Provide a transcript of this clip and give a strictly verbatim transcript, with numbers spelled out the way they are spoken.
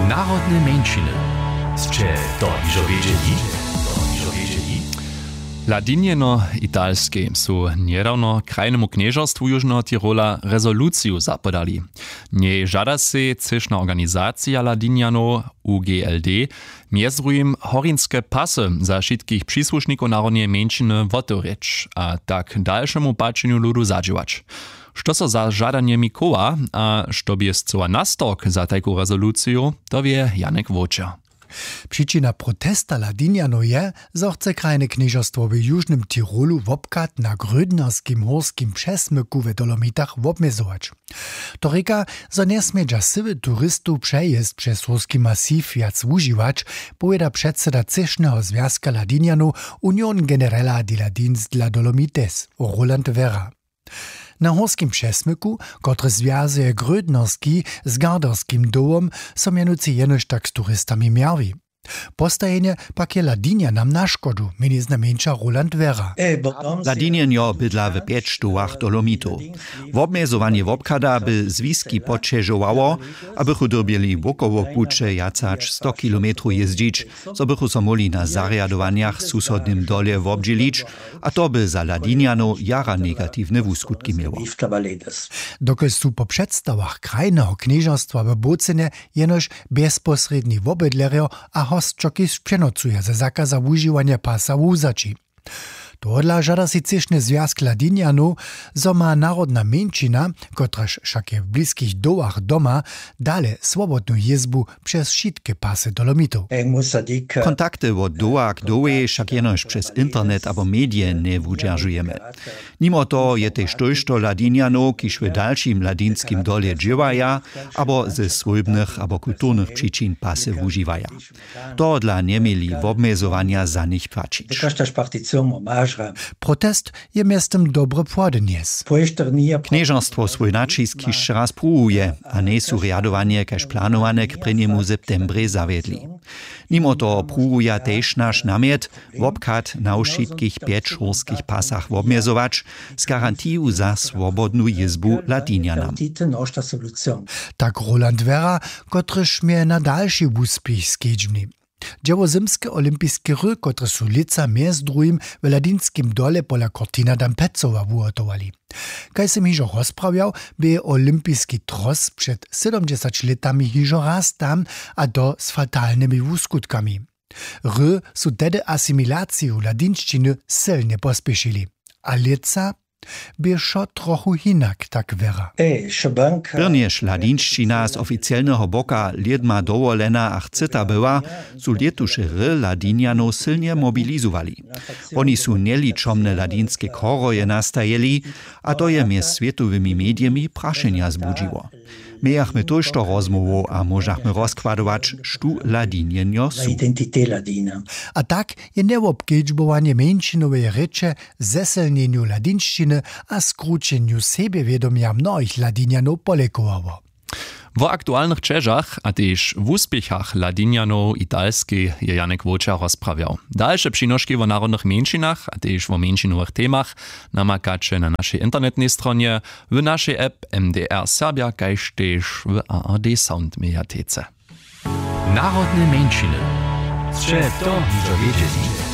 Narodne mężczyzny. Scze to iżo wiedzieli? To iżo wiedzieli? Ladinjeno-italskie su niedawno krajnemu knieżerstwu Južného Tirola rezoluciju zapodali. Nie żada se cyszna organizacja Ladinjanów U G L D miezrujem horinske pasy za wszystkich przysłuszników narodnej mężczyzny wotorecz, a tak dalszemu patrzeniu ludu zadziałać. Što so za żadanie Mikoła, a što jest cała nastok za taką rezolucję, to wie Janek Wójcik. Przyczyna protesta Ladinjanów je, że chce krajne knieżerstwo w Južnym Tirolu wopkat na grödnerskim horskim przesmyku w Dolomitach obmezować. To reka, że nie smie sywy turystów przejazd przez horski masiv jac używać, powiada przedseda Cysznego Związka Ladinjanów Union Generala de Ladins dla Dolomites, Roland Vera. Na horskim przesmyku, który związuje grödnerski z garderskim dołom, są mianowicie jenoż tak z turystami miarwi. Postajenie pak je Ladinjanam na szkodu, meni znamieńcza Roland Vera. Ladinjanjo bydla w pięć sztułach Dolomitów. Obmezowanie wobkada by zwiski podczerzowało, abychu dobili wokoło pucze jacacz sto kilometrów jeździć, co bychu so mogli na zariadowaniach susodnym dole wobdzielić, a to by za Ladinjanów jara negatywne wuskutki miało. Dokąd su po przedstawach krajnego knieżerstwa w Bocenie jenoż bezpośredni wobydlerio a hostčoky přenocuje ze zakaza używania pasa wuzači. Tohodla žada si cyšny związk Ladinjanów, zo ma narodna mężczyzna, kotraż však je w bliskich dołach doma, dale swobodną jezbu przez wszystkie pasy Dolomitów. Kontakty od doła k dołe však jenož przez internet abo medije nie wudźeržujemy. Mimo to je też to Ladinjanów, kiż w dalszym ladinskim dole dżywaja, abo ze swojbnych abo kulturnych przyczyn pasy używaja. To dla nie mieli obmezowania za nich płacić. Protest je miestem dobre płodenies. Knieżerstwo swój nacisk jeszcze raz próbuje, a nie su riadowanie kaž planowane k prvnemu septembre zawiedli. Mimo to próbuje też nasz namiet wobkat na wszystkich pięć horskich pasach obmezować z garantią za swobodną jezbu Ladinjanam. Tak Roland Vera, kotryż mnie na dalszy uspich skedźbni. Dziełozymskie olimpijskie ry, które su lica między drugim w ladinskim dole pola Cortina d'Ampezzowa wuhotowali. Kaj sem hižo rozprawiał, by olimpijski tros przed siedemdziesięcioma latami hižo raz tam, a to z fatalnymi wuskutkami. Ry su tedy asymilaciju ladinščiny silnie pospieszyli. A lica by šo trochu hinak, tak Vera. Prvniež ladinščina z oficjalnego boka liedma dowolena a chceta była, su lietuše ry Ladinjanów silnie mobilizowali. Oni su nieliczomne ladinskie koroje nastajeli, a to je mjez światowymi mediami prašenja zbudziło. Mejachmy tojšto rozmovu a możachmy rozkładować, sztu Ladinjenjo su. A tak je neobkedźbowanie mężczyznowej recze, zeselnieniu ladinščiny a skručenju sebevědomia mnohých Ladinjanów polekowało. W aktualnych czeżach, a też w uspiechach Ladinjanów italskich je Janek Wójcik rozprawiał. Dalsze przynoszki w narodnych mężczyznach, a też w mężczyznowych temach namakacie na naszej internetnej stronie, w naszej app M D R Serbia, kajż też w A R D Sound Mediatece. Narodne mężczyzny. Sče to, że wiedzieli.